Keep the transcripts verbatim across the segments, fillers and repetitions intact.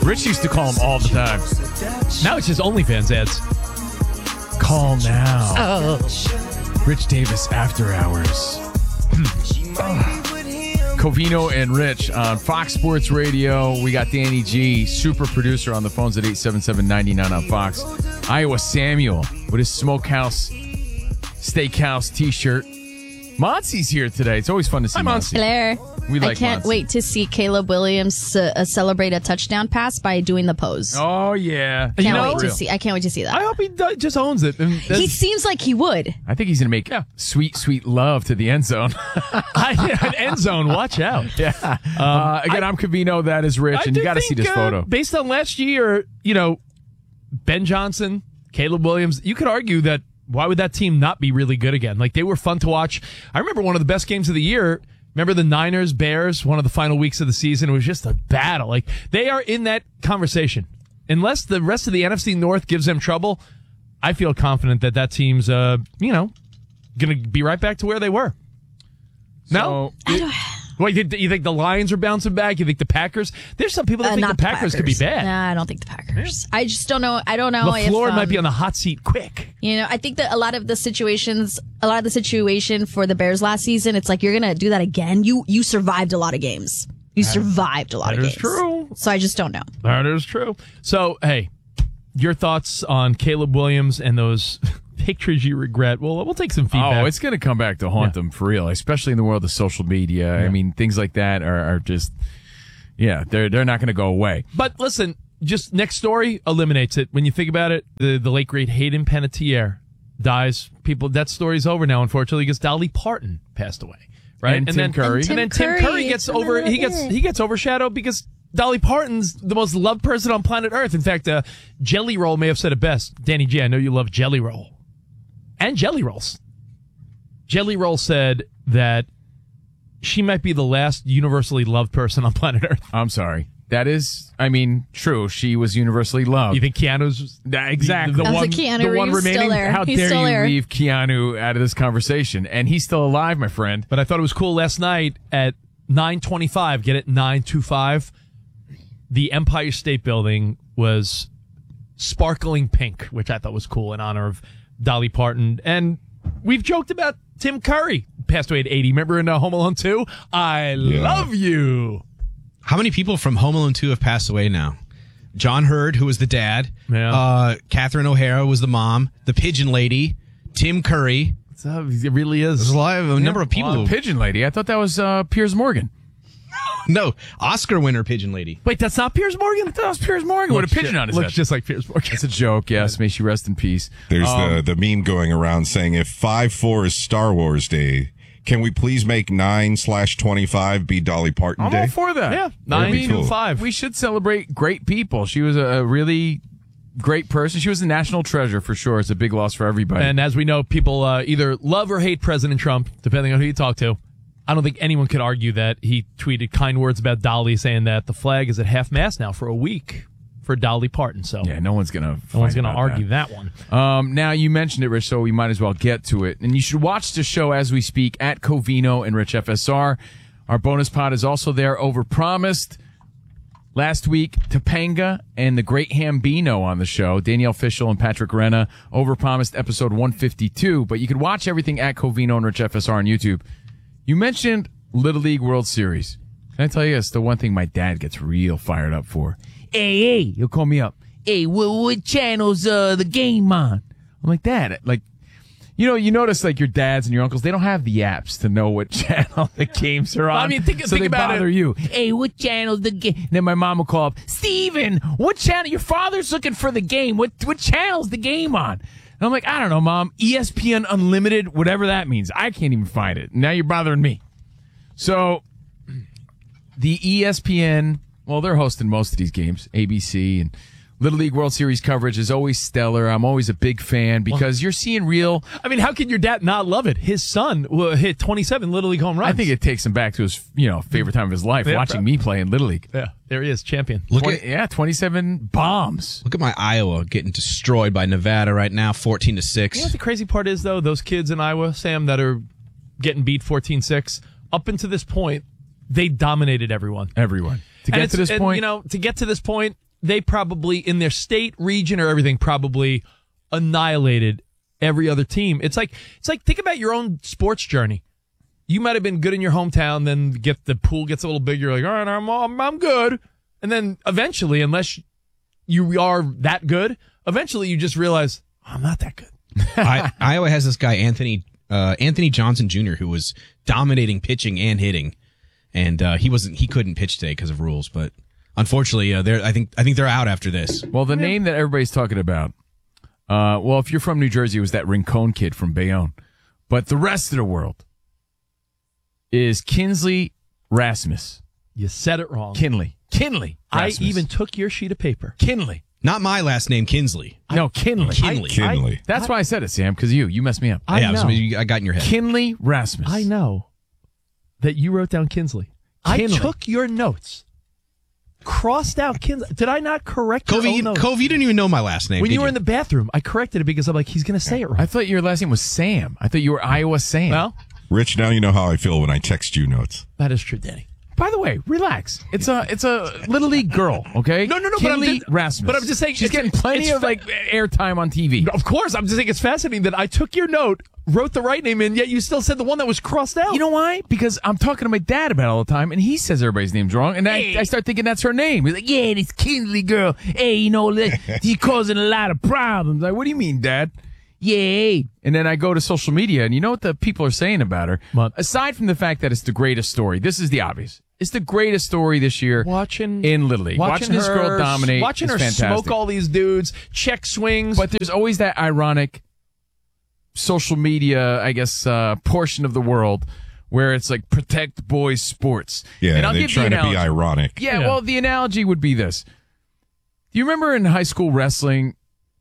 Rich used to call him all the time. Now it's just OnlyFans ads. Call now. Oh. Rich Davis After Hours. Covino and Rich on Fox Sports Radio. We got Danny G, super producer, on the phones at eight seven seven, nine nine on Fox. Iowa Samuel with his Smokehouse Steakhouse t-shirt. Monsi's here today. It's always fun to see Hi, Monsi. Hello. We like I can't Monsi. wait to see Caleb Williams uh, celebrate a touchdown pass by doing the pose. Oh, yeah. Can't You know- wait to see. I can't wait to see that. I hope he do- just owns it. And He that's- seems like he would. I think he's going to make Yeah. sweet, sweet love to the end zone. I, an end zone. Watch out. yeah. uh, again, I, am Covino. That is Rich. I and you do got to see think, this uh, photo. Based on last year, you know, Ben Johnson, Caleb Williams, you could argue that why would that team not be really good again? Like, they were fun to watch. I remember one of the best games of the year. Remember the Niners, Bears, one of the final weeks of the season? It was just a battle. Like, they are in that conversation. Unless the rest of the N F C North gives them trouble, I feel confident that that team's, uh, you know, going to be right back to where they were. No? So, Wait, you think- you think the Lions are bouncing back? You think the Packers? There's some people that Uh, think not the Packers, could be bad. Nah, I don't think the Packers. I just don't know. I don't know LaFleur if um, might be on the hot seat quick. You know, I think that a lot of the situations, a lot of the situation for the Bears last season, it's like you're gonna do that again. You you survived a lot of games. You survived a lot that of is games. true. So I just don't know. That is true. So, hey, your thoughts on Caleb Williams and those pictures you regret? Well, we'll take some feedback. oh, it's going to come back to haunt Yeah. them for real, especially in the world of social media. Yeah. I mean, things like that are, are just, yeah, they're they're not going to go away. But listen, just next story eliminates it. When you think about it, the, the late, great Hayden Panettiere dies. People, that story's over now, unfortunately, because Dolly Parton passed away. Right? And Tim then, Curry. And, Tim then Tim Curry Curry gets from over, the he gets, bit. he gets overshadowed because Dolly Parton's the most loved person on planet Earth. In fact, uh, Jelly Roll may have said it best. Danny G, I know you love Jelly Roll. And Jelly Rolls. Jelly Roll said that she might be the last universally loved person on planet Earth. I'm sorry. That is, I mean, true. She was universally loved. You think Keanu's That- exactly. the, the I was one, like, Keanu the one Reeves still remaining? there. How He's dare still you there. leave Keanu out of this conversation? And he's still alive, my friend. But I thought it was cool last night at nine twenty-five. Get it? nine twenty-five. The Empire State Building was sparkling pink, which I thought was cool in honor of Dolly Parton. And we've joked about Tim Curry, passed away at eighty. Remember in uh, Home Alone two? I love you. How many people from Home Alone two have passed away now? John Hurd, who was the dad. Yeah. Uh, Catherine O'Hara was the mom. The Pigeon Lady. Tim Curry. So it really is. There's a lot of a number of people. Well, Pigeon Lady. I thought that was uh, Piers Morgan. No, Oscar winner Pigeon Lady. Wait, that's not Piers Morgan? I thought it was Piers Morgan with a pigeon ju- on his Looks head. just like Piers Morgan. It's a joke. Yes, may she rest in peace. There's Um, the, the meme going around saying if five four is Star Wars Day, can we please make nine slash twenty-five be Dolly Parton I'm Day? all for that. Yeah, That'd be nine cool. to five. We should celebrate great people. She was a, a really great person. She was a national treasure for sure. It's a big loss for everybody. And as we know, people uh, either love or hate President Trump, depending on who you talk to. I don't think anyone could argue that he tweeted kind words about Dolly, saying that the flag is at half mast now for a week for Dolly Parton. So yeah, no one's gonna. no one's going going to argue that, one. Um, now you mentioned it, Rich, so we might as well get to it. And you should watch the show as we speak at Covino and Rich F S R. Our bonus pod is also there. Overpromised. Last week, Topanga and the Great Hambino on the show. Danielle Fishel and Patrick Renna. Overpromised episode one fifty-two. But you can watch everything at Covino and Rich F S R on YouTube. You mentioned Little League World Series. Can I tell you, it's the one thing my dad gets real fired up for. Hey, hey, he'll call me up. Hey, what, what channel's uh, the game on? I'm like, Dad, like, you know, you notice like your dads and your uncles, they don't have the apps to know what channel the games are on. I mean, think- so think they about bother it. you. Hey, what channel's the game? And then my mom will call up, Steven, what channel? Your father's looking for the game. What what channel's the game on? And I'm like, I don't know, Mom. E S P N Unlimited, whatever that means. I can't even find it. Now you're bothering me. So the E S P N, well, they're hosting most of these games, A B C, and Little League World Series coverage is always stellar. I'm always a big fan because you're seeing real. I mean, how can your dad not love it? His son uh, hit twenty-seven Little League home runs. I think it takes him back to his, you know, favorite time of his life, Yeah, watching probably. me play in Little League. Yeah, there he is, champion. Look twenty, at yeah, twenty-seven bombs. look at my Iowa getting destroyed by Nevada right now, fourteen to six. You know what the crazy part is, though? Those kids in Iowa, Sam, that are getting beat fourteen six, up until this point, they dominated everyone. Everyone. To And get it's- to this and, point, you know, to get to this point, they probably, in their state, region, or everything, probably annihilated every other team. It's like, it's like, think about your own sports journey. You might have been good in your hometown, then get the pool gets a little bigger. You're like, all right, I'm, I'm, I'm good. And then eventually, unless you are that good, eventually you just realize, oh, I'm not that good. I, Iowa has this guy, Anthony uh, Anthony Johnson Junior, who was dominating pitching and hitting. And uh, he wasn't, he couldn't pitch today because of rules, but unfortunately, uh, they're, I think, I think they're out after this. Well, the name that everybody's talking about, uh, well, if you're from New Jersey, it was that Rincon kid from Bayonne. But the rest of the world is Kinsley Rasmus. You said it wrong. Kinley. Kinley. I Rasmus. even took your sheet of paper. Kinley. Not my last name, Kinsley. No, Kinley. Kinley. Kinley. That's why I said it, Sam, because you. You messed me up. I yeah, know. I, was, I got in your head. Kinley Rasmus. I know that you wrote down Kinsley. Kinley. I took your notes, crossed out Kinsley. Did I not correct your Covey, own you, notes? Covey, you didn't even know my last name. When did you were in the bathroom, I corrected it because I'm like, he's going to say it right. I thought your last name was Sam. I thought you were Iowa Sam. Well, Rich, now you know how I feel when I text you notes. that is true, Danny. By the way, relax. It's a it's a little league girl, okay? No, no, no, but I'm Kinley just- Rasmus. but I'm just saying she's it's- getting plenty it's of fa- like airtime on T V. Of course, I'm just saying it's fascinating that I took your note, wrote the right name in, yet you still said the one that was crossed out. You know why? Because I'm talking to my dad about it all the time, and he says everybody's name's wrong, and I, I start thinking that's her name. He's like, yeah, this Kinsley girl. Hey, you know, she's causing a lot of problems. Like, what do you mean, Dad? Yay. And then I go to social media, and you know what the people are saying about her? What? Aside from the fact that it's the greatest story, this is the obvious. It's the greatest story this year watching in Little League. watching, Watching this her, girl dominate watching is her fantastic. smoke all these dudes, check swings. But there's always that ironic social media, I guess, uh, portion of the world where it's like protect boys sports. Yeah, and I'll they're give the trying to be analogy. ironic. Yeah, Yeah. well, the analogy would be this. Do you remember in high school wrestling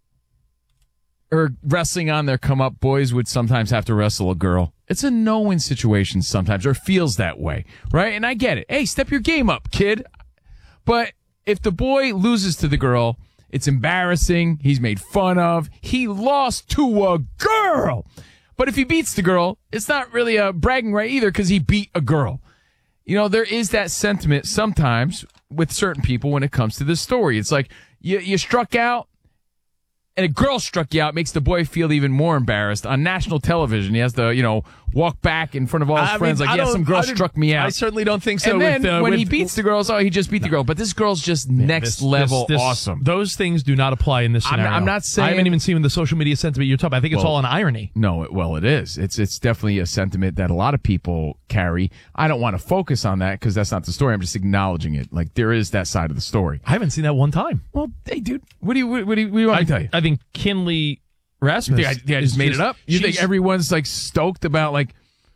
or wrestling on their come up, boys would sometimes have to wrestle a girl? It's a no-win situation sometimes, or feels that way, right? And I get it. Hey, step your game up, kid. But if the boy loses to the girl, it's embarrassing. He's made fun of. He lost to a girl. But if he beats the girl, it's not really a bragging right either because he beat a girl. You know, there is that sentiment sometimes with certain people when it comes to this story. It's like you, you struck out and a girl struck you out, makes the boy feel even more embarrassed. On national television, he has to, you know, walk back in front of all his I friends mean, like, I yeah, don't- some girl I didn't- struck me out. I certainly don't think so. And then with, uh, when with, he beats the girls, oh, he just beat the girl. But this girl's just next this- level this- this- awesome. Those things do not apply in this I'm- scenario. I'm not saying- I haven't even seen the social media sentiment you're talking about. I think it's Well, all an irony. No, it, well, it is. It's it's definitely a sentiment that a lot of people carry. I don't want to focus on that because that's not the story. I'm just acknowledging it. Like there is that side of the story. I haven't seen that one time. Well, hey, dude, what do you what, what do you, what do you want I, me to tell you? I think Kinley Rasmus. You think I, think I is just made it up? You think she's- everyone's like stoked about like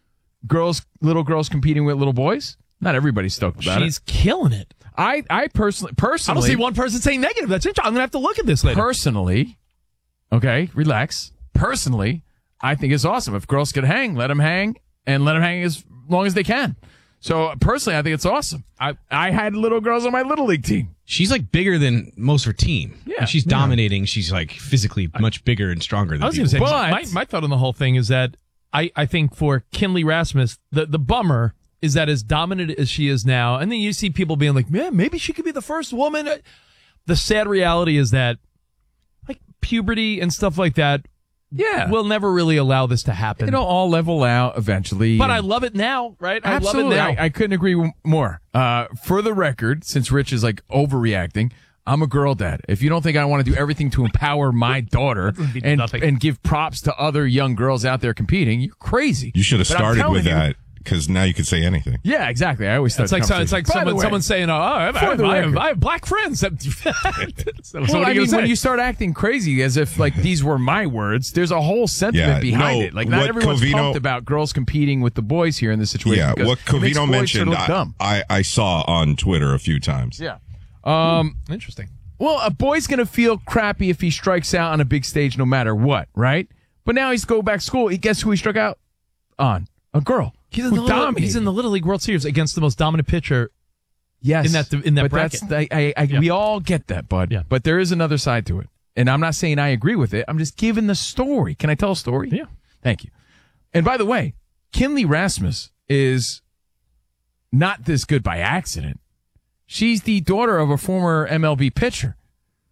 girls, little girls competing with little boys? Not everybody's stoked about she's it. killing it. I, I personally, I personally, don't see one person saying negative. That's interesting. I'm gonna have to look at this later. personally, okay, relax. Personally, I think it's awesome if girls could hang, let them hang, and let them hang as long as they can. So personally, I think it's awesome. I I had little girls on my little league team. She's like bigger than most of her team. Yeah. When she's Yeah. dominating. She's like physically much bigger and stronger than I was going to people. say, But- my, my thought on the whole thing is that I, I think for Kinley Rasmus, the, the bummer is that as dominant as she is now, and then you see people being like, man, maybe she could be the first woman. The sad reality is that like puberty and stuff like that Yeah, will never really allow this to happen. it'll all level out eventually. but and- I love it now, right? Absolutely. I love it now. I, I couldn't agree w- more. Uh, for the record, since Rich is like overreacting, I'm a girl dad. If you don't think I want to do everything to empower my daughter mean and, nothing. and give props to other young girls out there competing, you're crazy. You should have But I'm started telling with you- that because now you could say anything. Yeah, exactly. I always start It's like, the so, it's like conversation. By the someone, way- someone saying, "Oh, I have, I For have, the I have, record. I have black friends." so, so Well, what are I you mean, gonna say? when you start acting crazy as if like these were my words, there's a whole sentiment Yeah, behind no, it. Like not what everyone's Covino- pumped about girls competing with the boys here in this situation. Yeah, because what it makes Covino boys mentioned, look I, dumb. I, I saw on Twitter a few times. Yeah. Um, Interesting. Well, a boy's going to feel crappy if he strikes out on a big stage no matter what, right? But now he's going back to school. He guess who he struck out on? A girl. He's in, who the little, dominated. he's in the Little League World Series against the most dominant pitcher. Yes. in that- in that but bracket. That's, I, I, I, Yeah. We all get that, bud. Yeah. But there is another side to it. And I'm not saying I agree with it. I'm just giving the story. Can I tell a story? Yeah. Thank you. And by the way, Kinley Rasmus is not this good by accident. She's the daughter of a former M L B pitcher.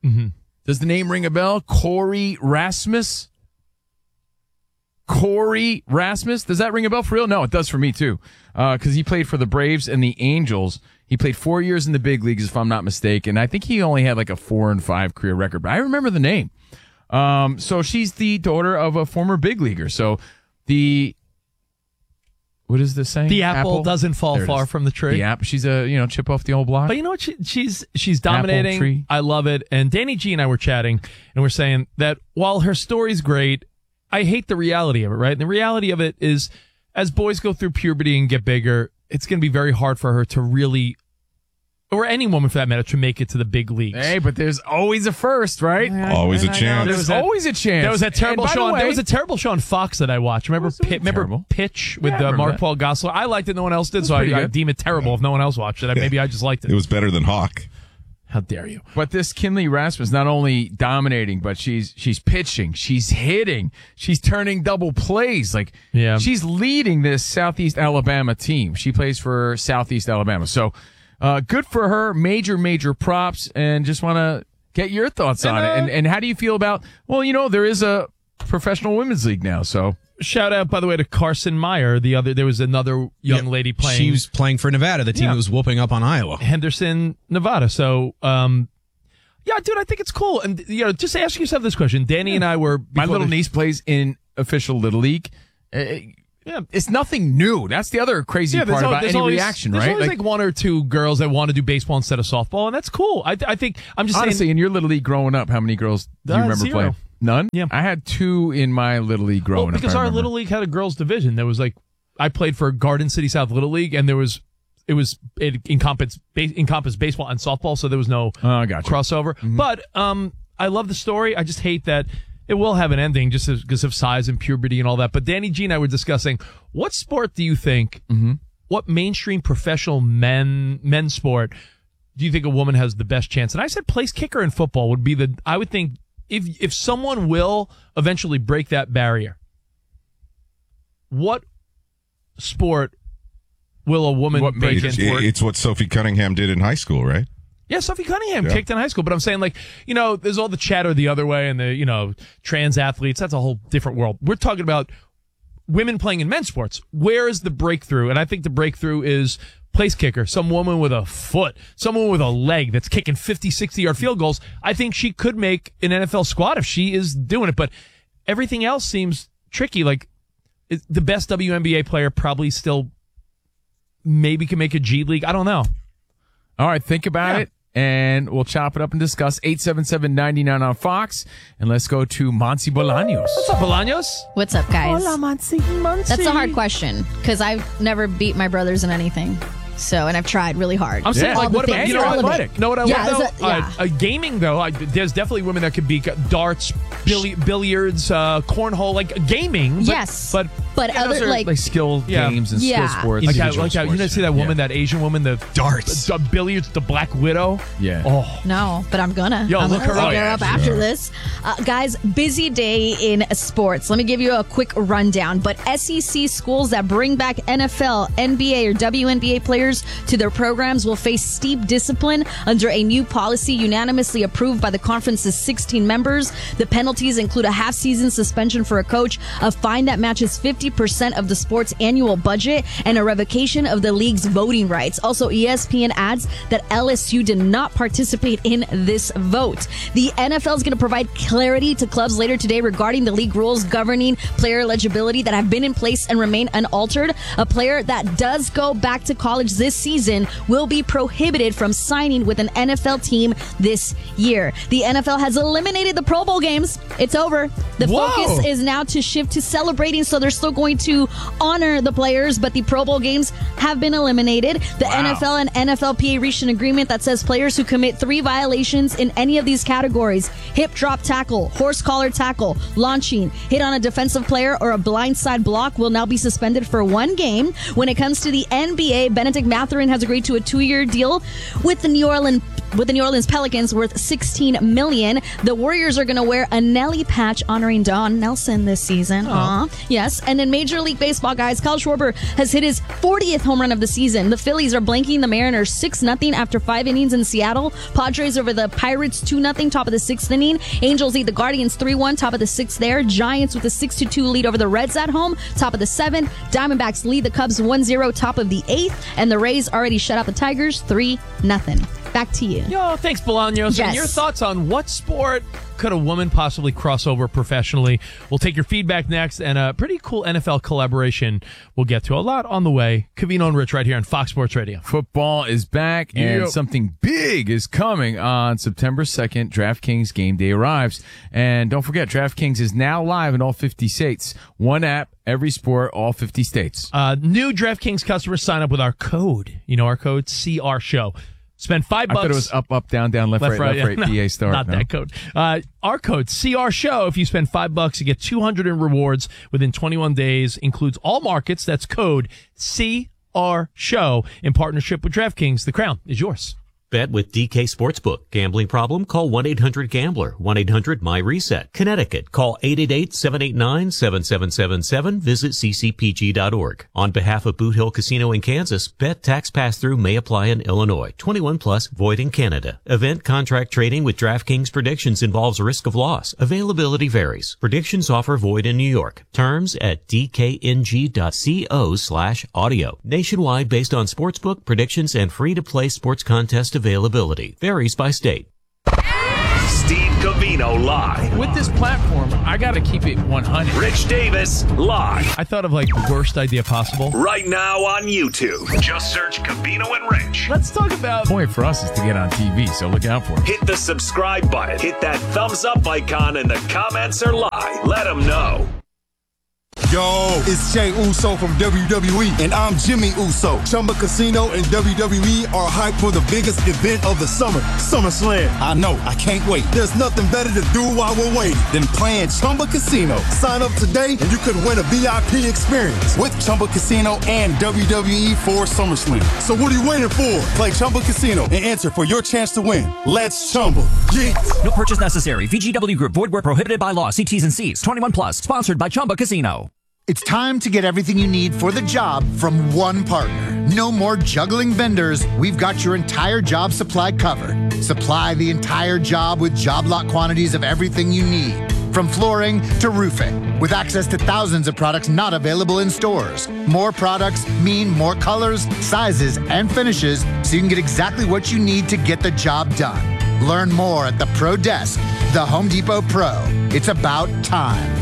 Mm-hmm. Does the name ring a bell? Corey Rasmus? Corey Rasmus? Does that ring a bell for real? No, it does for me too. Because uh, he played for the Braves and the Angels. He played four years in the big leagues, if I'm not mistaken. I think he only had like a four and five career record, but I remember the name. Um, so she's the daughter of a former big leaguer. So the what is this saying? The apple, doesn't fall There it far is. from the tree. The apple. She's a you know chip off the old block. But you know what? She, she's she's Apple dominating. tree. I love it. And Danny G and I were chatting, and we're saying that while her story's great, I hate the reality of it. Right? And the reality of it is, as boys go through puberty and get bigger, it's going to be very hard for her to really, or any woman for that matter, to make it to the big leagues. Hey, but there's always a first, right? Always a chance. There's that- always a chance. There was that terrible And by show. the On, way- there was a terrible show on Fox that I watched. Remember, Wasn't Pi- remember terrible. Pitch with Yeah, I uh, remember Mark that. Paul Gosselaar. I liked it. No one else did, so I, pretty I good. deem it terrible if no one else watched it. Maybe I just liked it. It was better than Hawk. How dare you? But this Kinley Rasmus not only dominating, but she's she's pitching, she's hitting, she's turning double plays. Like Yeah. she's leading this Southeast Alabama team. She plays for Southeast Alabama. So uh, good for her. Major, major props. And just want to get your thoughts on And, it. uh, And and how do you feel about? Well, you know there is a professional women's league now. So Shout out, by the way, to Carson Meyer. The other, there was another young Yep. lady playing. She was playing for Nevada, the team Yeah. that was whooping up on Iowa. Henderson, Nevada. So, um, yeah, dude, I think it's cool. And, you know, just ask yourself this question. Danny and I were, my before little the- niece plays in official little league. Uh, Yeah. It's nothing new. That's the other crazy Yeah, there's part al- about there's any always, reaction, there's right? always like, one or two girls that want to do baseball instead of softball, and that's cool. I, I think, I'm just honestly, saying. in your little league growing up, how many girls do you Uh, remember zero. playing? None? Yeah. I had two in my little league growing Well, up. because I our remember. little league had a girls division. There was like, I played for Garden City South Little League, and there was, it was, it encompassed, ba- encompassed baseball and softball, so there was no Oh, I gotcha. crossover. Mm-hmm. But, um, I love the story. I just hate that it will have an ending just because of size and puberty and all that. But Danny G and I were discussing, what sport do you think, Mm-hmm. what mainstream professional men, men's sport do you think a woman has the best chance? And I said place kicker in football would be the, I would think, if if someone will eventually break that barrier, what sport will a woman What break major It's, in? it's what Sophie Cunningham did in high school, right? Yeah, Sophie Cunningham Yeah. kicked in high school, but I'm saying, like, you know, there's all the chatter the other way and the, you know, trans athletes. That's a whole different world. We're talking about women playing in men's sports. Where is the breakthrough? And I think the breakthrough is place kicker, some woman with a foot, someone with a leg that's kicking fifty, sixty yard field goals. I think she could make an N F L squad if she is doing it, but everything else seems tricky. Like, is the best W N B A player probably still maybe can make a G League. I don't know. All right, think about Yeah. it, and we'll chop it up and discuss. eight seven seven, nine nine on Fox, and let's go to Monty Bolaños. What's up, Bolaños? What's up, guys? That's a hard question because I've never beat my brothers in anything. So, and I've tried really hard. I'm saying, Yeah. like, All the what about, things, you know all what, of athletic. it. You know what I Yeah, want, though? it's a- yeah. Uh, uh, gaming, though, I, there's definitely women that could be darts, billi- billiards, uh, cornhole, like gaming. But, Yes. But, But yeah, those other, are, like, Like skill Yeah. games and Yeah. skill sports. like, how, individual like how, you know, sports, see that yeah. woman, that Asian woman, the Darts. the billiards, the Black Widow. Yeah. Oh, no, but I'm gonna. Yo, I'm look gonna her up. look Oh, yeah, up sure. after this. Uh, guys, busy day in sports. Let me give you a quick rundown. But S E C schools that bring back N F L, N B A, or W N B A players to their programs will face steep discipline under a new policy unanimously approved by the conference's sixteen members. The penalties include a half-season suspension for a coach, a fine that matches fifty percent of the sport's annual budget, and a revocation of the league's voting rights. Also, E S P N adds that L S U did not participate in this vote. The N F L is going to provide clarity to clubs later today regarding the league rules governing player eligibility that have been in place and remain unaltered. A player that does go back to college this season will be prohibited from signing with an N F L team this year. The N F L has eliminated the Pro Bowl games. It's over. The Whoa. focus is now to shift to celebrating, so they're still going to honor the players, but the Pro Bowl games have been eliminated. The N F L and N F L P A reached an agreement that says players who commit three violations in any of these categories, hip drop tackle, horse collar tackle, launching, hit on a defensive player, or a blindside block, will now be suspended for one game. When it comes to the N B A, Benedict Mathurin has agreed to a two-year deal with the New Orleans with the New Orleans Pelicans worth sixteen million dollars. The Warriors are going to wear a Nelly patch honoring Don Nelson this season. Aww. Yes. And in Major League Baseball, guys, Kyle Schwarber has hit his fortieth home run of the season. The Phillies are blanking the Mariners six nothing after five innings in Seattle. Padres over the Pirates two nothing, top of the sixth inning. Angels lead the Guardians three one, top of the sixth there. Giants with a six to two lead over the Reds at home, top of the seventh. Diamondbacks lead the Cubs one zero, top of the eighth. And the Rays already shut out the Tigers three nothing. Back to you. Yo, thanks, Bolaños. Yes. And your thoughts on what sport could a woman possibly cross over professionally? We'll take your feedback next, and a pretty cool N F L collaboration we'll get to. A lot on the way. Covino and Rich right here on Fox Sports Radio. Football is back, and Yep. something big is coming on September second. DraftKings Game Day arrives. And don't forget, DraftKings is now live in all fifty states. One app, every sport, all fifty states. Uh, new DraftKings customers sign up with our code. You know our code, C R Show. Spend five I bucks. thought it was up, up, down, down, left, Left, right, right, left, right, yeah. P A start. Not no. that code. Uh, our code, C R Show. If you spend five bucks, you get two hundred in rewards within twenty-one days. Includes all markets. That's code C R Show in partnership with DraftKings. The crown is yours. Bet with D K Sportsbook. Gambling problem? Call one eight hundred gambler. one eight hundred my reset. Connecticut. Call eight eight eight, seven eight nine, seven seven seven seven. Visit c c p g dot org. On behalf of Boot Hill Casino in Kansas, bet tax pass-through may apply in Illinois. twenty-one plus, void in Canada. Event contract trading with DraftKings Predictions involves risk of loss. Availability varies. Predictions offer void in New York. Terms at d k n g dot co slash audio. Nationwide based on sportsbook, predictions, and free-to-play sports contest availability. Varies by state. Steve Covino live. With this platform, I got to keep it one hundred. Rich Davis live. I thought of like the worst idea possible. Right now on YouTube. Just search Covino and Rich. Let's talk about The point for us is to get on T V, so look out for it. Hit the subscribe button. Hit that thumbs up icon, and the comments are live. Let them know. Yo, it's Jay Uso from W W E, and I'm Jimmy Uso. Chumba Casino and W W E are hyped for the biggest event of the summer, SummerSlam. I know, I can't wait. There's nothing better to do while we're waiting than playing Chumba Casino. Sign up today, and you could win a V I P experience with Chumba Casino and W W E for SummerSlam. So what are you waiting for? Play Chumba Casino and enter for your chance to win. Let's Chumba. Yeah. No purchase necessary. V G W Group. Void where prohibited by law. See T's and C's. twenty-one plus. Sponsored by Chumba Casino. It's time to get everything you need for the job from one partner. No more juggling vendors. We've got your entire job supply covered. Supply the entire job with job lot quantities of everything you need, from flooring to roofing, with access to thousands of products not available in stores. More products mean more colors, sizes, and finishes, so you can get exactly what you need to get the job done. Learn more at the Pro Desk, the Home Depot Pro. It's about time.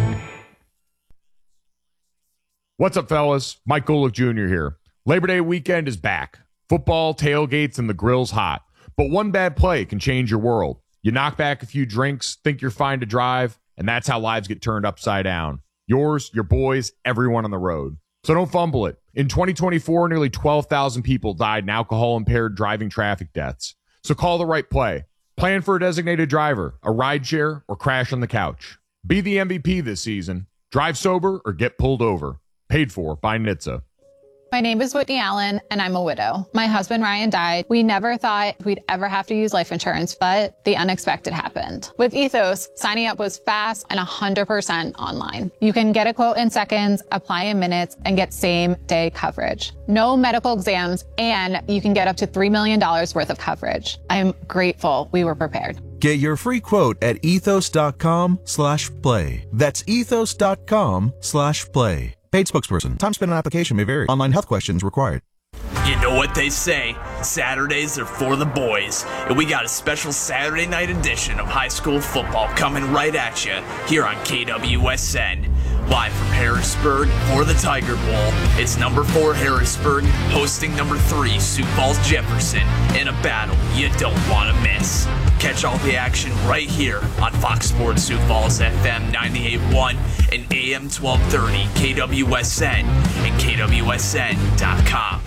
What's up, fellas? Mike Golick Junior here. Labor Day weekend is back. Football, tailgates, and the grill's hot. But one bad play can change your world. You knock back a few drinks, think you're fine to drive, and that's how lives get turned upside down. Yours, your boys, everyone on the road. So don't fumble it. In twenty twenty-four, nearly twelve thousand people died in alcohol-impaired driving traffic deaths. So call the right play. Plan for a designated driver, a rideshare, or crash on the couch. Be the M V P this season. Drive sober or get pulled over. Paid for by N H T S A. My name is Whitney Allen, and I'm a widow. My husband, Ryan, died. We never thought we'd ever have to use life insurance, but the unexpected happened. With Ethos, signing up was fast and one hundred percent online. You can get a quote in seconds, apply in minutes, and get same-day coverage. No medical exams, and you can get up to three million dollars worth of coverage. I'm grateful we were prepared. Get your free quote at ethos.com slash play. That's ethos.com slash play. Paid spokesperson. Time spent on application may vary. Online health questions required. You know what they say, Saturdays are for the boys, and we got a special Saturday night edition of high school football coming right at you here on K W S N. Live from Harrisburg for the Tiger Bowl, it's number four Harrisburg hosting number three Sioux Falls Jefferson in a battle you don't want to miss. Catch all the action right here on Fox Sports Sioux Falls F M ninety-eight point one and A M twelve thirty K W S N and K W S N dot com.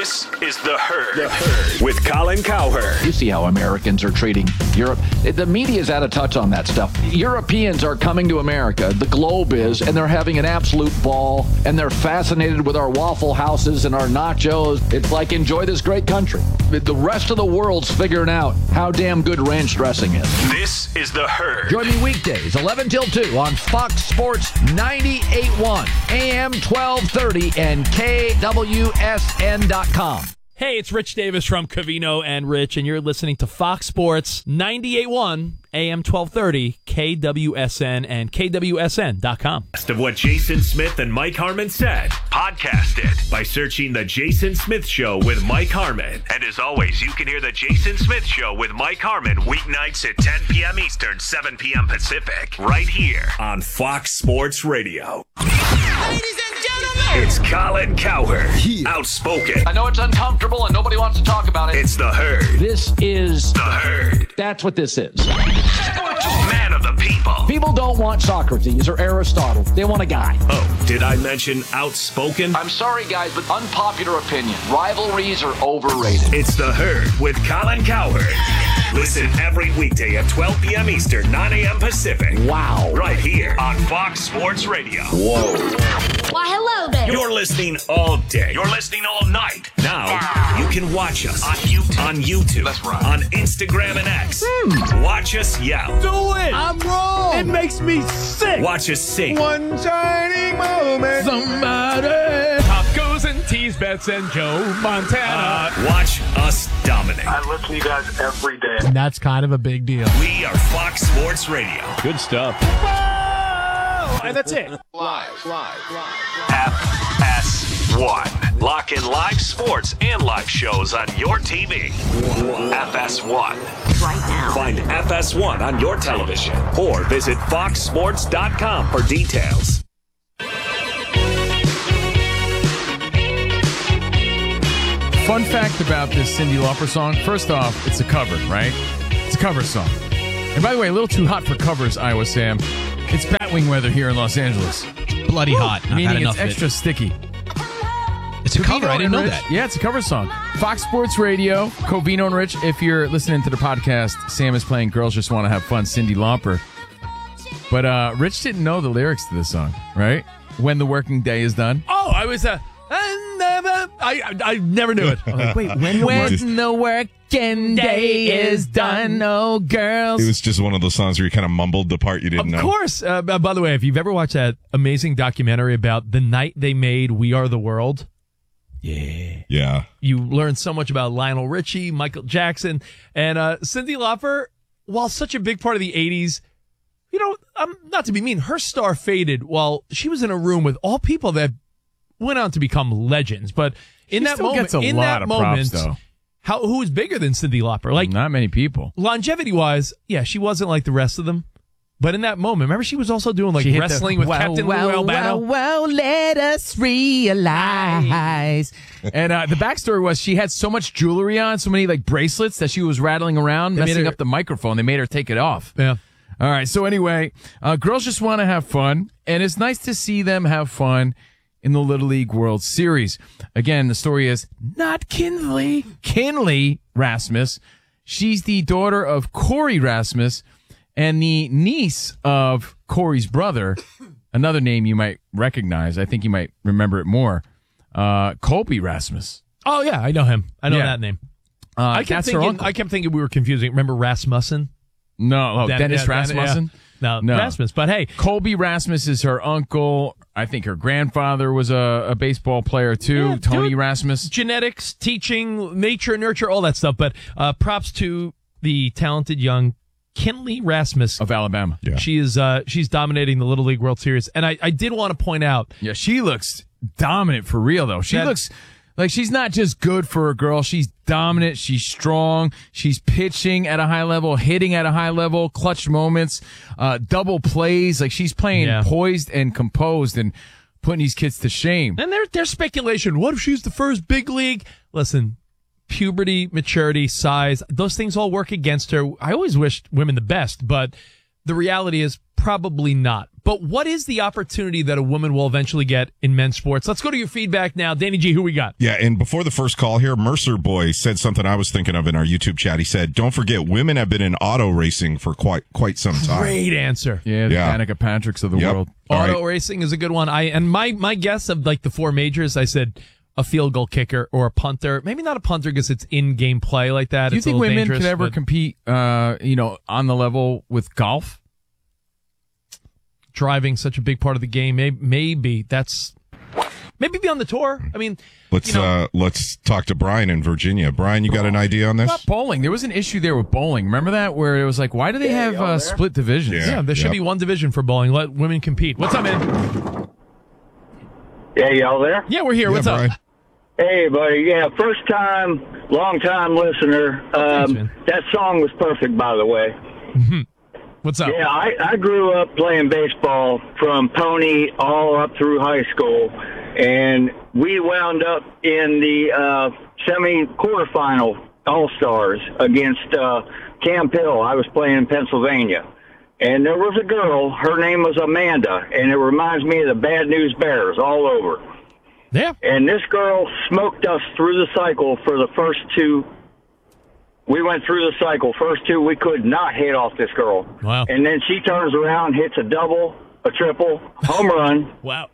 This is The Herd, the Herd. with Colin Cowherd. You see how Americans are treating Europe. The media's out of touch on that stuff. Europeans are coming to America, the globe is, and they're having an absolute ball, and they're fascinated with our Waffle Houses and our nachos. It's like, enjoy this great country. The rest of the world's figuring out how damn good ranch dressing is. This is The Herd. Join me weekdays, eleven till two on Fox Sports ninety-eight point one, A M twelve thirty, and K W S N dot com. Hey, it's Rich Davis from Covino and Rich, and you're listening to Fox Sports ninety-eight point one, A M twelve thirty, K W S N, and K W S N dot com. Best of what Jason Smith and Mike Harmon said. Podcast it by searching The Jason Smith Show with Mike Harmon. And as always, you can hear The Jason Smith Show with Mike Harmon weeknights at ten p.m. Eastern, seven p.m. Pacific, right here on Fox Sports Radio. Ladies and gentlemen, it's Colin Cowherd. Outspoken. I know it's uncomfortable and nobody wants to talk about it. It's The Herd. This is The Herd. That's what this is. Man of the people. People don't want Socrates or Aristotle. They want a guy. Oh, did I mention outspoken? I'm sorry, guys, but unpopular opinion. Rivalries are overrated. It's The Herd with Colin Cowherd. Listen every weekday at twelve p.m. Eastern, nine a.m. Pacific. Wow. Right here on Fox Sports Radio. Whoa. Why, hello there. You're listening all day. You're listening all night. Now, you can watch us on YouTube. On YouTube. That's right. On Instagram and X. Hmm. Watch us yell. Do it! I'm wrong. It makes me sick. Watch us sing. One shining moment. Somebody. Tacos and teas, bets and Joe Montana. Uh, watch us dominate. I listen to you guys every day. And that's kind of a big deal. We are Fox Sports Radio. Good stuff. Whoa! And that's it. Live, live, live. F S one. Lock in live sports and live shows on your T V. F S one. Right now. Find F S one on your television or visit fox sports dot com for details. Fun fact about this Cyndi Lauper song. First off, it's a cover, right? It's a cover song. And by the way, a little too hot for covers, Iowa Sam. It's Batwing weather here in Los Angeles. Bloody hot. I've had Meaning enough it's of extra it. sticky. It's a cover. Covino I didn't and know Rich. that. Yeah, it's a cover song. Fox Sports Radio, Covino and Rich. If you're listening to the podcast, Sam is playing Girls Just Want to Have Fun, Cyndi Lauper. But uh, Rich didn't know the lyrics to this song, right? When the working day is done. Oh, I was uh, I never, I, I, I never knew it. I'm like, wait, when the work- When the working day is done, oh, girls. It was just one of those songs where you kind of mumbled the part you didn't know. Of course. Uh, by the way, if you've ever watched that amazing documentary about the night they made We Are the World, yeah, Yeah. you learn so much about Lionel Richie, Michael Jackson, and uh, Cyndi Lauper. While such a big part of the eighties, you know, um, not to be mean, her star faded while she was in a room with all people that went on to become legends. But in She that still moment, gets a in lot that of moment, props, though. how who is bigger than Cyndi Lauper? Like, not many people. longevity wise, yeah, she wasn't like the rest of them. But in that moment, remember she was also doing like She hit wrestling the, with wow, Captain wow, Lou Albano. Wow, wow, let us realize. And uh, the backstory was she had so much jewelry on, so many like bracelets that she was rattling around, They made messing her- up the microphone. They made her take it off. Yeah. All right. So anyway, uh, girls just want to have fun, and it's nice to see them have fun in the Little League World Series. Again, the story is not Kinley. Kinley Rasmus. She's the daughter of Corey Rasmus and the niece of Corey's brother. Another name you might recognize. I think you might remember it more. Uh, Colby Rasmus. Oh yeah, I know him. I know Yeah. that name. Uh, I kept that's her thinking. uncle. I kept thinking we were confusing. Remember Rasmussen? No, oh, Dan- Dennis yeah, Dan- Rasmussen? yeah. No, Rasmus. But hey, Colby Rasmus is her uncle. I think her grandfather was a, a baseball player too, Yeah, Tony dude. Rasmus. genetics, teaching, nature, nurture, all that stuff. But uh, props to the talented young Kinley Rasmus of Alabama. Yeah. She is uh, she's dominating the Little League World Series, and I, I did want to point out. Yeah, she looks dominant for real though. She That- looks like she's not just good for a girl. She's dominant. She's strong. She's pitching at a high level, hitting at a high level, clutch moments, uh, double plays. Like she's playing Yeah. poised and composed and putting these kids to shame. And there, there's speculation. What if she's the first big league? Listen, puberty, maturity, size, those things all work against her. I always wished women the best, but the reality is probably not. But what is the opportunity that a woman will eventually get in men's sports? Let's go to your feedback now. Danny G, who we got? Yeah, and before the first call here, Mercer Boy said something I was thinking of in our YouTube chat. He said, don't forget, women have been in auto racing for quite quite some time. Great answer. Yeah, the Yeah. Danica Patricks of the Yep. world. All Auto right. racing is a good one. I And my, my guess of like the four majors, I said a field goal kicker or a punter. Maybe not a punter because it's in-game play like that. Do you It's a think little women dangerous, could ever but compete, uh, you know, on the level with golf? driving such a big part of the game? Maybe, maybe that's maybe be on the tour. I mean, Let's you know, uh let's talk to Brian in Virginia. Brian, you got an idea on What this? about bowling? There was an issue there with bowling. Remember that? Where it was like, why do they have uh, split divisions? Yeah. yeah, there should Yep. be one division for bowling. Let women compete. What's up, man? Yeah, y'all there? Yeah, we're here. What's Yeah, Brian. up? Hey, buddy. Yeah, first time, long time listener. Um, man. that song was perfect, by the way. What's up? Yeah, I, I grew up playing baseball from Pony all up through high school, and we wound up in the uh, semi-quarterfinal All-Stars against uh, Camp Hill. I was playing in Pennsylvania. And there was a girl, her name was Amanda, and it reminds me of the Bad News Bears all over. Yeah. And this girl smoked us through the cycle for the first two. We went through the cycle. First two, we could not hit off this girl. Wow. And then she turns around, hits a double, a triple, home run. Wow.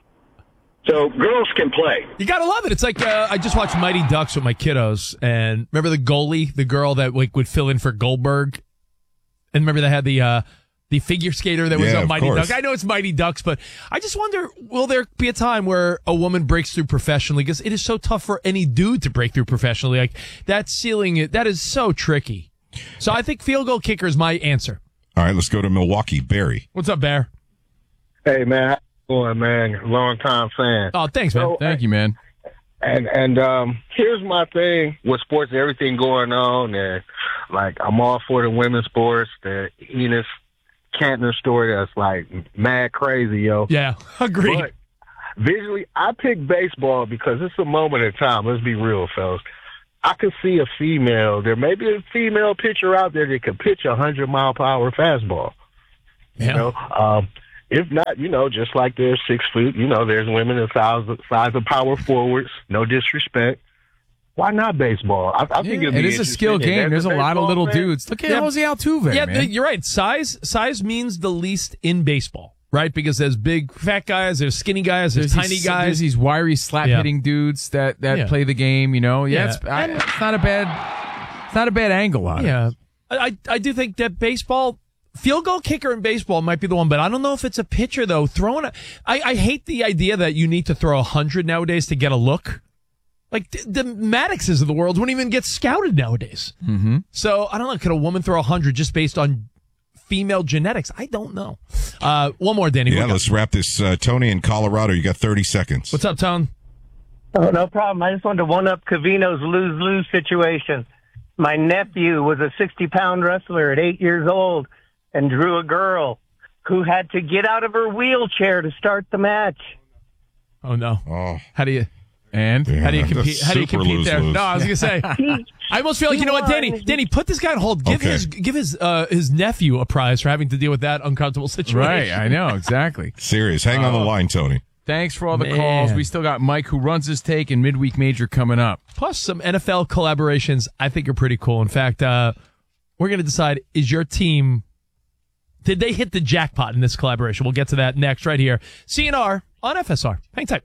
So girls can play. You gotta love it. It's like uh, I just watched Mighty Ducks with my kiddos, and remember the goalie, the girl that like would fill in for Goldberg, and remember they had the uh, the figure skater that was Yeah, on of Mighty course. Ducks. I know it's Mighty Ducks, but I just wonder, will there be a time where a woman breaks through professionally? Because it is so tough for any dude to break through professionally. Like that ceiling, that is so tricky. So I think field goal kicker is my answer. All right, let's go to Milwaukee. Barry. What's up, Bear? Hey, man. How you doing, man? Long time fan. Oh, thanks, man. So, Thank you, man. And and um, here's my thing with sports, everything going on, and like I'm all for the women's sports. The Enos Cantner story that's like mad crazy, yo. Yeah, agreed. But visually, I pick baseball because it's a moment in time. Let's be real, fellas. I could see a female. There may be a female pitcher out there that could pitch a hundred mile per hour fastball. Yeah. You know, um, if not, you know, just like there's six foot, you know, there's women the size of, size of power forwards. No disrespect. Why not baseball? I, I think Yeah, it'd be it is a skill interesting. game. And There's as a lot of baseball little fan- dudes. Look at Yeah. Jose Altuve, Yeah, man. you're right. Size size means the least in baseball, right? Because there's big fat guys, there's skinny guys, there's, There's tiny these, guys. There's these wiry slap Yeah. hitting dudes that, that Yeah. play the game. You know, yeah, Yeah. It's, I, it's not a bad, it's not a bad angle on it. Yeah, I I- I do think that baseball field goal kicker in baseball might be the one, but I don't know if it's a pitcher though. Throwing a, I I hate the idea that you need to throw a hundred nowadays to get a look. Like the, the Maddoxes of the world wouldn't even get scouted nowadays. Mm-hmm. So I don't know. Could a woman throw a hundred just based on female genetics? I don't know. Uh, one more, Danny. Yeah, What- let's wrap this. Uh, Tony in Colorado, you got thirty seconds. What's up, Tone? Oh, no problem. I just wanted to one up Covino's lose-lose situation. My nephew was a sixty-pound wrestler at eight years old and drew a girl who had to get out of her wheelchair to start the match. Oh no! Oh, how do you? And how do you that's compete? How do you super compete there? lose-lose. No, I was gonna say. I almost feel like, you know what, Danny? Danny, put this guy on hold. Give Okay. his give his uh, his nephew a prize for having to deal with that uncomfortable situation. Right, I know exactly. Serious. Hang on the Oh. line, Tony. Thanks for all the Man. calls. We still got Mike who runs his take and midweek major coming up. Plus some N F L collaborations I think are pretty cool. In fact, uh, we're gonna decide, is your team, did they hit the jackpot in this collaboration? We'll get to that next right here. C N R on F S R. Hang tight.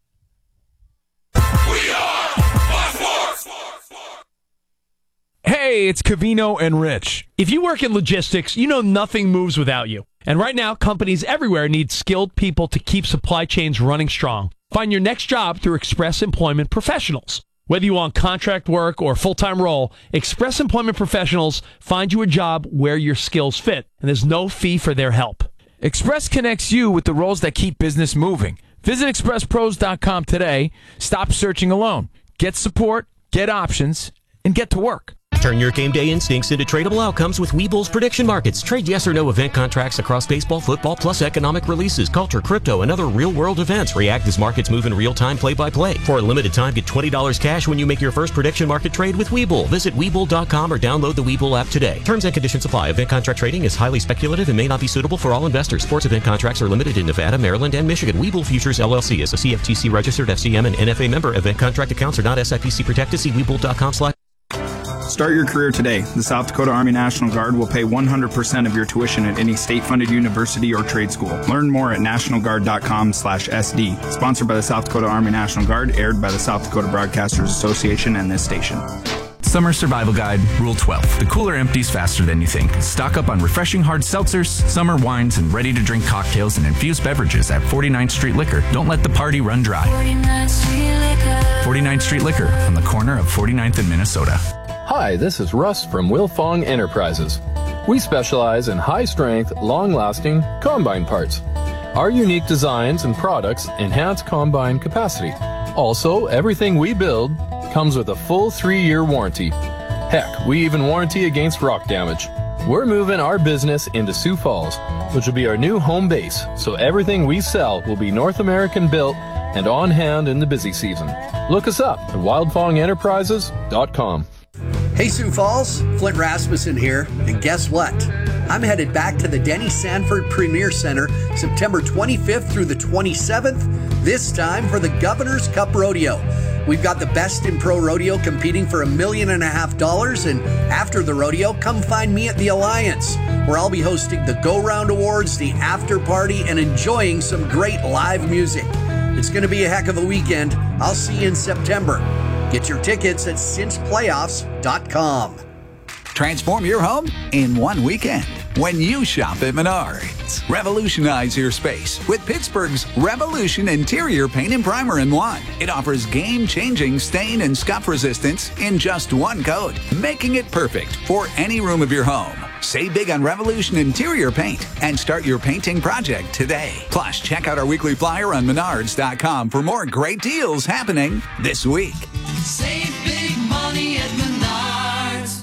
Hey, it's Covino and Rich. If you work in logistics, you know nothing moves without you. And right now, companies everywhere need skilled people to keep supply chains running strong. Find your next job through Express Employment Professionals. Whether you want contract work or full-time role, Express Employment Professionals find you a job where your skills fit, and there's no fee for their help. Express connects you with the roles that keep business moving. Visit express pros dot com today. Stop searching alone. Get support, get options, and get to work. Turn your game day instincts into tradable outcomes with Webull's prediction markets. Trade yes or no event contracts across baseball, football, plus economic releases, culture, crypto, and other real-world events. React as markets move in real time, play-by-play. For a limited time, get twenty dollars cash when you make your first prediction market trade with Webull. Visit Webull dot com or download the Webull app today. Terms and conditions apply. Event contract trading is highly speculative and may not be suitable for all investors. Sports event contracts are limited in Nevada, Maryland, and Michigan. Webull Futures, L L C is a C F T C registered F C M and N F A member. Event contract accounts are not S I P C protected. See Webull dot com slash Start your career today. The South Dakota Army National Guard will pay one hundred percent of your tuition at any state-funded university or trade school. Learn more at national guard dot com slash S D. Sponsored by the South Dakota Army National Guard, aired by the South Dakota Broadcasters Association and this station. Summer Survival Guide, Rule twelve. The cooler empties faster than you think. Stock up on refreshing hard seltzers, summer wines, and ready-to-drink cocktails and infused beverages at forty-ninth Street Liquor. Don't let the party run dry. forty-ninth Street Liquor. forty-ninth Street Liquor, on the corner of forty-ninth and Minnesota. Hi, this is Russ from Wilfong Enterprises. We specialize in high-strength, long-lasting combine parts. Our unique designs and products enhance combine capacity. Also, everything we build comes with a full three-year warranty. Heck, we even warranty against rock damage. We're moving our business into Sioux Falls, which will be our new home base, so everything we sell will be North American built and on hand in the busy season. Look us up at wildfong enterprises dot com. Hey Sioux Falls, Flint Rasmussen here, and guess what? I'm headed back to the Denny Sanford Premier Center September twenty-fifth through the twenty-seventh, this time for the Governor's Cup Rodeo. We've got the best in pro rodeo competing for a million and a half dollars, and after the rodeo, come find me at the Alliance, where I'll be hosting the Go Round Awards, the after party, and enjoying some great live music. It's going to be a heck of a weekend. I'll see you in September. Get your tickets at since playoffs dot com. Transform your home in one weekend when you shop at Menards. Revolutionize your space with Pittsburgh's Revolution Interior Paint and Primer in one. It offers game-changing stain and scuff resistance in just one coat, making it perfect for any room of your home. Save big on Revolution Interior Paint and start your painting project today. Plus, check out our weekly flyer on Menards dot com for more great deals happening this week. Save big money at Menards.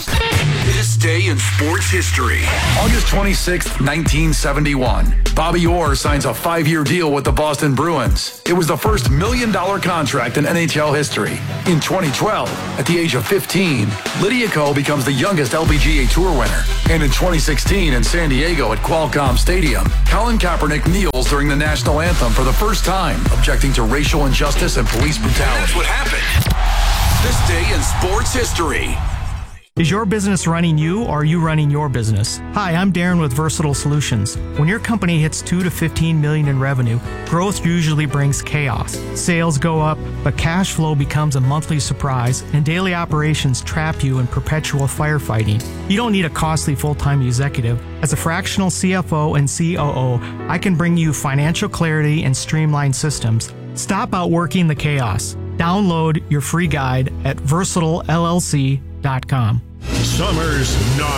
This day in sports history. August twenty-sixth, nineteen seventy-one. Bobby Orr signs a five-year deal with the Boston Bruins. It was the first million-dollar contract in N H L history. In twenty twelve, at the age of fifteen, Lydia Ko becomes the youngest L P G A Tour winner. And in twenty sixteen, in San Diego at Qualcomm Stadium, Colin Kaepernick kneels during the national anthem for the first time, objecting to racial injustice and police brutality. That's what happened. This day in sports history. Is your business running you or are you running your business? Hi, I'm Darren with Versatile Solutions. When your company hits two to fifteen million in revenue, growth usually brings chaos. Sales go up, but cash flow becomes a monthly surprise and daily operations trap you in perpetual firefighting. You don't need a costly full-time executive. As a fractional C F O and C O O, I can bring you financial clarity and streamlined systems. Stop outworking the chaos. Download your free guide at versatile L L C dot com. Summer's not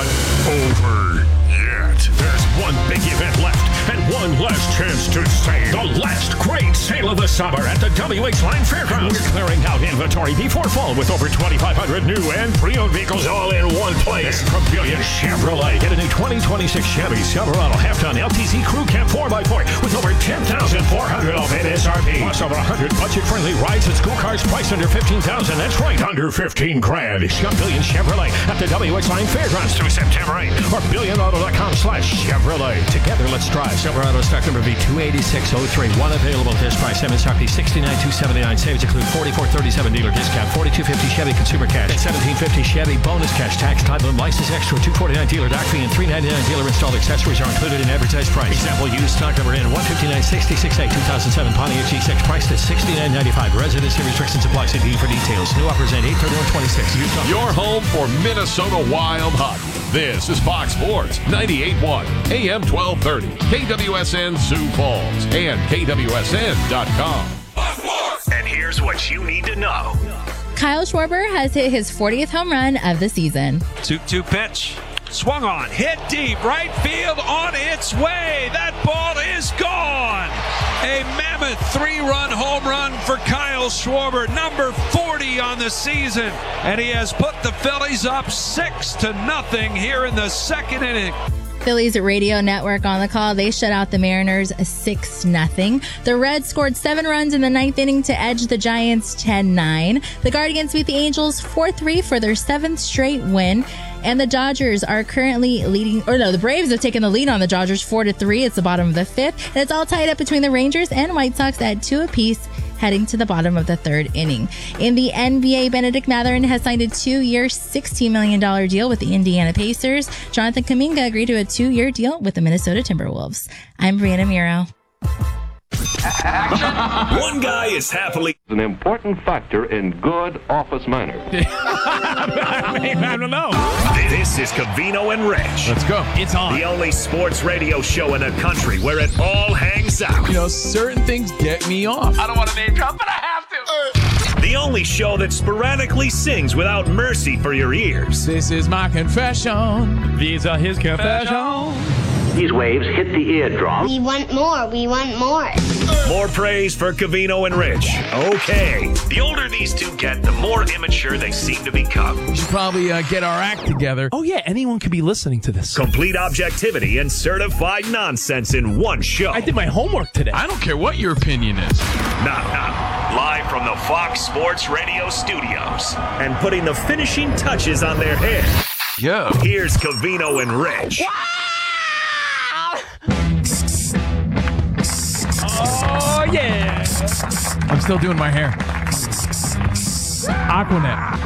over yet. There's one big event left and one last chance to save. The last great sale of the summer at the W H Line Fairgrounds. We're clearing out inventory before fall with over twenty-five hundred new and pre-owned vehicles all in one place. From Brilliant Chevrolet, get a new twenty twenty-six Chevy Silverado half-ton L T Z Crew Cab four by four with over ten thousand four hundred off M S R P. Plus over one hundred budget-friendly rides and school cars priced under fifteen thousand dollars. That's right, under fifteen grand. Shop Brilliant Chevrolet at the W H Line Fairgrounds through September eighth or brilliant auto dot com slash Chevrolet. Together, let's drive. Silverado stock number V two eight six oh three. One available at this price. M S R P sixty-nine thousand two hundred seventy-nine. Savings include forty-four thirty-seven dealer discount, forty-two fifty Chevy consumer cash, and seventeen fifty Chevy bonus cash. Tax, title, and license extra. two forty-nine dealer doc fee and three ninety-nine dealer installed accessories are included in advertised price. Example used stock number in one fifty-nine sixty-six A two thousand seven Pontiac G six priced at sixty-nine ninety-five. Residency restrictions apply. See D for details. New offers end eight thirty-one twenty-six. Your home for Minnesota Wild hockey. This is Fox Sports ninety-eight point one A M twelve thirty K W S N Sioux Falls and K W S N dot com. And here's what you need to know. Kyle Schwarber has hit his fortieth home run of the season. two two pitch. Swung on, hit deep, right field on its way. That ball is gone. A mammoth three-run home run for Kyle Schwarber, number forty on the season. And he has put the Phillies up six to nothing here in the second inning. Phillies radio network on the call. They shut out the Mariners six nothing. The Reds scored seven runs in the ninth inning to edge the Giants ten nine. The Guardians beat the Angels four three for their seventh straight win. And the Dodgers are currently leading, or no, the Braves have taken the lead on the Dodgers four to three. It's the bottom of the fifth. And it's all tied up between the Rangers and White Sox at two apiece, heading to the bottom of the third inning. In the N B A, Benedict Mathurin has signed a two-year, sixteen million dollars deal with the Indiana Pacers. Jonathan Kuminga agreed to a two-year deal with the Minnesota Timberwolves. I'm Brianna Miro. One guy is happily an important factor in good office manners. I don't know. This is Covino and Rich. Let's go. It's on. The only sports radio show in the country where it all hangs out. You know, certain things get me off. I don't want to name drop, but I have to. The only show that sporadically sings without mercy for your ears. This is my confession. These are his confessions. These waves hit the eardrum. We want more. We want more. More praise for Covino and Rich. Okay. The older these two get, the more immature they seem to become. We should probably uh, get our act together. Oh, yeah. Anyone could be listening to this. Complete objectivity and certified nonsense in one show. I did my homework today. I don't care what your opinion is. Now, now, live from the Fox Sports Radio studios and putting the finishing touches on their hair. Yo. Here's Covino and Rich. Oh, yeah. I'm still doing my hair. Aquanet.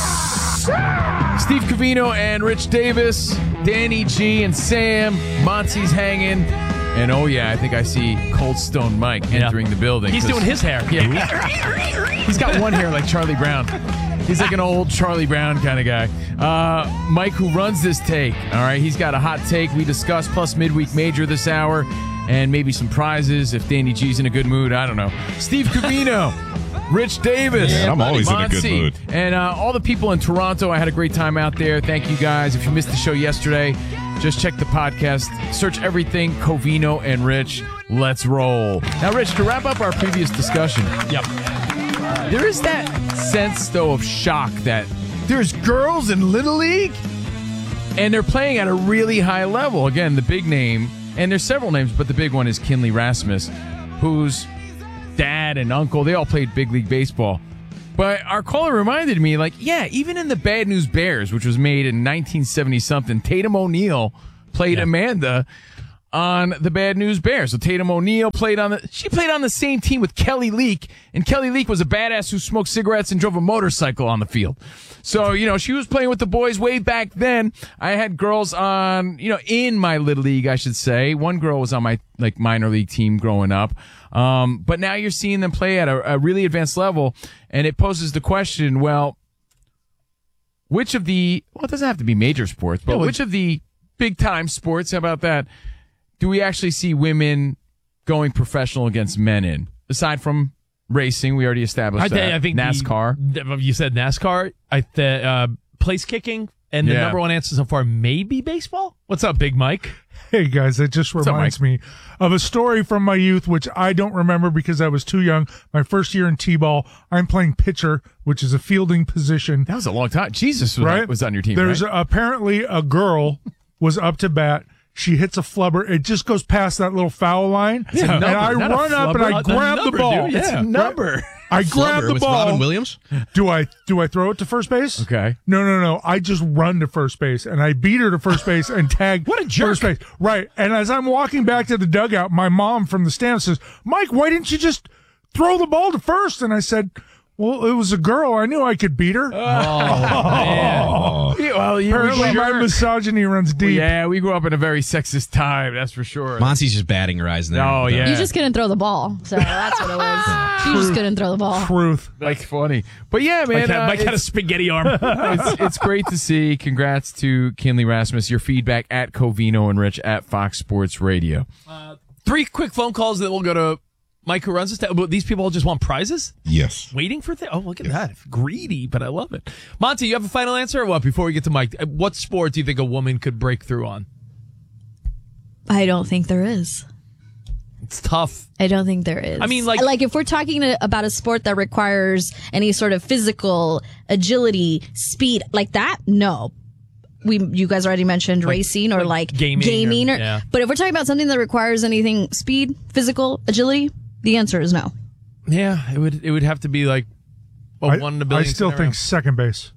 Steve Covino and Rich Davis, Danny G and Sam. Monty's hanging. And oh, yeah, I think I see Cold Stone Mike entering yeah. the building. He's doing his hair. Yeah. He's got one hair like Charlie Brown. He's like an old Charlie Brown kind of guy. Uh, Mike, who runs this take, all right, he's got a hot take we discussed, plus midweek major this hour, and maybe some prizes if Danny G's in a good mood. I don't know. Steve Covino, Rich Davis. Yeah, I'm always Monty, in a good mood. And uh, all the people in Toronto, I had a great time out there. Thank you guys. If you missed the show yesterday, just check the podcast. Search everything Covino and Rich. Let's roll. Now, Rich, to wrap up our previous discussion. Yep. There is that sense, though, of shock that there's girls in Little League and they're playing at a really high level. Again, the big name, and there's several names, but the big one is Kinley Rasmus, whose dad and uncle, they all played big league baseball. But our caller reminded me, like, yeah, even in the Bad News Bears, which was made in nineteen seventy-something, Tatum O'Neal played yeah. Amanda on the Bad News Bears. So Tatum O'Neal played on the, she played on the same team with Kelly Leak, and Kelly Leak was a badass who smoked cigarettes and drove a motorcycle on the field. So, you know, she was playing with the boys way back then. I had girls on, you know, in my Little League, I should say. One girl was on my, like, minor league team growing up. Um, but now you're seeing them play at a, a really advanced level, and it poses the question, well, which of the, well, it doesn't have to be major sports, but yeah, which of the big-time sports, how about that, do we actually see women going professional against men in? Aside from racing, we already established I that. think, I think NASCAR. The, you said NASCAR. I th- uh, place kicking, and the Yeah. number one answer so far may be baseball. What's up, Big Mike? Hey, guys, that just What's up, reminds me of a story from my youth, which I don't remember because I was too young. My first year in T-ball, I'm playing pitcher, which is a fielding position. That was a long time. Jesus was, right? was on your team, There's right? a, apparently a girl was up to bat. She hits a flubber. It just goes past that little foul line. It's a and number, I not a run up and flubber. I A grab number, the ball. dude. It's a number. I grab Flubber the with ball. Robin Williams? Do I do I throw it to first base? Okay. No, no, no. I just run to first base and I beat her to first base and tag what a jerk. First base. Right. And as I'm walking back to the dugout, my mom from the stand says, "Mike, why didn't you just throw the ball to first?" And I said, "Well, it was a girl. I knew I could beat her." Oh, man. Yeah, well, you Apparently sure. my misogyny runs deep. Yeah, we grew up in a very sexist time, that's for sure. Monty's just batting her eyes there. Oh, yeah. You just couldn't throw the ball, so that's what it was. She just couldn't throw the ball. Truth. That's funny. But yeah, man. Mike had, uh, Mike had a it's- spaghetti arm. it's, it's great to see. Congrats to Kinley Rasmus. Your feedback at Covino and Rich at Fox Sports Radio. Uh, three quick phone calls, then we'll go to Mike, who runs this, ta- these people all just want prizes? Yes. Waiting for things? Oh, look at that. Greedy, but I love it. Monty, you have a final answer or what before we get to Mike? What sport do you think a woman could break through on? I don't think there is. It's tough. I don't think there is. I mean, like, like if we're talking to, about a sport that requires any sort of physical agility, speed, like that, no. We, you guys already mentioned like, racing or like, like gaming. gaming or, or, yeah. But if we're talking about something that requires anything speed, physical, agility, the answer is no. Yeah, it would. It would have to be like a I, one in a billion. I still scenario. think second base.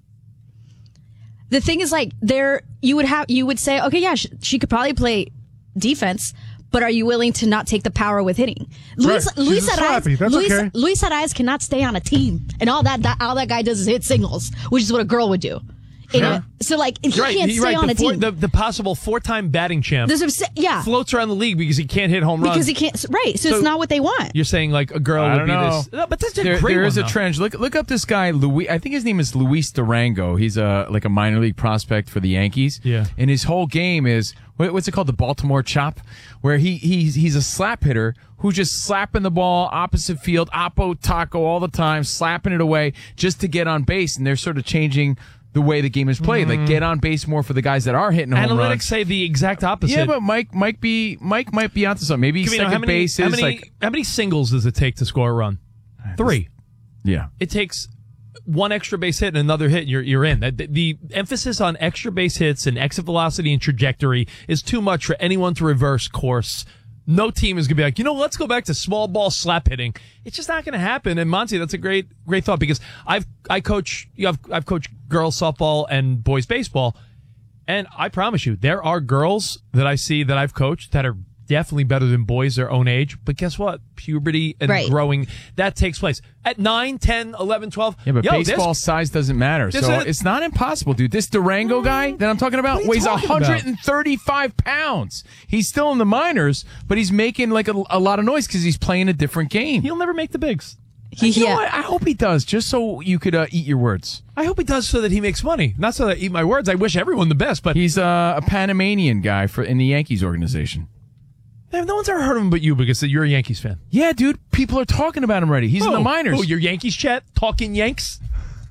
The thing is, like, there you would have you would say, okay, yeah, she, she could probably play defense. But are you willing to not take the power with hitting? Luis, right. Luis, Araez, Luis, okay. Luis Araez cannot stay on a team, and all that, that all that guy does is hit singles, which is what a girl would do. You know? So like he right. can't You're stay right. on the a four, team. The, the possible four-time batting champ. There's a, yeah, floats around the league because he can't hit home runs. Because he can't. Right. So, so it's not what they want. You're saying like a girl I would don't be know. this. No, but that's a there, great There one, is a though. trend. Look look up this guy Luis. I think his name is Luis Durango. He's a like a minor league prospect for the Yankees. Yeah. And his whole game is what, what's it called? The Baltimore Chop, where he he's he's a slap hitter who's just slapping the ball opposite field, oppo taco all the time, slapping it away just to get on base. And they're sort of changing the way the game is played, Mm. like get on base more for the guys that are hitting home Analytics runs. say the exact opposite. Yeah, but Mike might be Mike might be onto something. Maybe Kavino, second how many, base how is many, like how many singles does it take to score a run? Three. Yeah. It takes one extra base hit and another hit, and you're you're in. The, the emphasis on extra base hits and exit velocity and trajectory is too much for anyone to reverse course. No team is going to be like, you know, let's go back to small ball slap hitting. It's just not going to happen. And Monty, that's a great, great thought because I've, I coach, you know, I've, I've coached girls softball and boys baseball. And I promise you, there are girls that I see that I've coached that are definitely better than boys their own age. But guess what? Puberty and Right. growing, that takes place at nine, ten, eleven, twelve. Yeah, but Yo, baseball there's- size doesn't matter. there's So a- it's not impossible, dude. This Durango guy that I'm talking about What are you weighs talking about? one hundred thirty-five pounds. He's still in the minors, but he's making like a, a lot of noise because he's playing a different game. He'll never make the bigs. You know yeah. what? I hope he does, just so you could uh, eat your words. I hope he does so that he makes money, not so that I eat my words. I wish everyone the best, but He's uh, a Panamanian guy for in the Yankees organization. man, no one's ever heard of him but you because you're a Yankees fan. Yeah, dude. People are talking about him already. He's in the Oh, minors. Oh, your Yankees chat? Talking Yanks?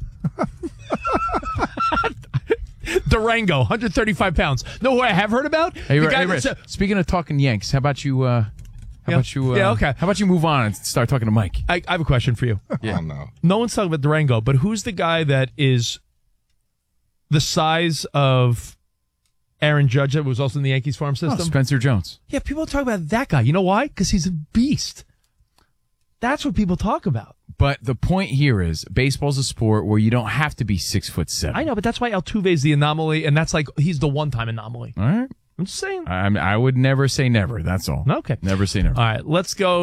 Durango, one hundred thirty-five pounds. No, who I have heard about? Hey, The Ray- guy hey, that's, Ray, uh, speaking of talking Yanks, how about you? Uh, how Yeah. about you? Uh, Yeah, okay. How about you move on and start talking to Mike? I, I have a question for you. Oh, no. No one's talking about Durango, but who's the guy that is the size of Aaron Judge that was also in the Yankees farm Oh, system? Spencer Jones. Yeah, people talk about that guy. You know why? Because he's a beast. That's what people talk about. But the point here is, baseball's a sport where you don't have to be six foot seven. I know, but that's why Altuve's the anomaly, and that's like he's the one-time anomaly. All right. I'm just saying. I, I would never say never. That's all. Okay. Never say never. All right, let's go.